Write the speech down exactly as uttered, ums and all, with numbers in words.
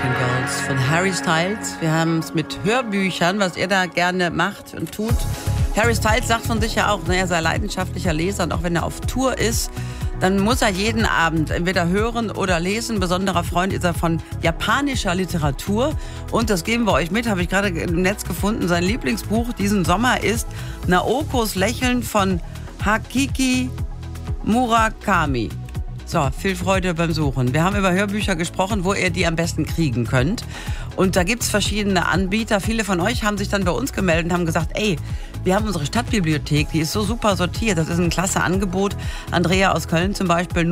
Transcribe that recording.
American Girls von Harry Styles. Wir haben es mit Hörbüchern, was er da gerne macht und tut. Harry Styles sagt von sich ja auch, ne, er sei leidenschaftlicher Leser und auch wenn er auf Tour ist, dann muss er jeden Abend entweder hören oder lesen. Besonderer Freund ist er von japanischer Literatur. Und das geben wir euch mit, habe ich gerade im Netz gefunden. Sein Lieblingsbuch diesen Sommer ist Naokos Lächeln von Hakiki Murakami. So, viel Freude beim Suchen. Wir haben über Hörbücher gesprochen, wo ihr die am besten kriegen könnt. Und da gibt's verschiedene Anbieter. Viele von euch haben sich dann bei uns gemeldet und haben gesagt, ey, wir haben unsere Stadtbibliothek, die ist so super sortiert. Das ist ein klasse Angebot. Andrea aus Köln zum Beispiel,